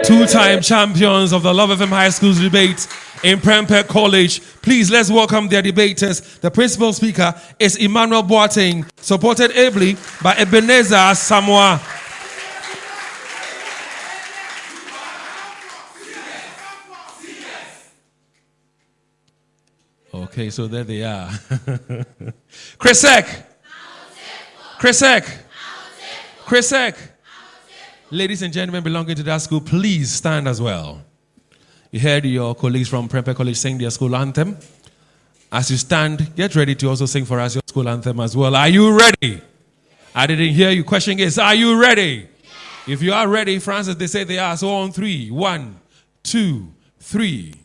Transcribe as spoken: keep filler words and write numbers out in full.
two-time champions of the Love F M High School's debate in Prempeh College. Please, let's welcome their debaters. The principal speaker is Emmanuel Boateng, supported ably by Ebenezer Samoa. Okay, so there they are. Chrisek. Chrisek. Chrisek. Ladies and gentlemen belonging to that school, please stand as well. You heard your colleagues from Prempeh College sing their school anthem. As you stand, get ready to also sing for us your school anthem as well. Are you ready? I didn't hear you. Question is, are you ready? If you are ready, Francis, they say they are. So on three. One, two, three.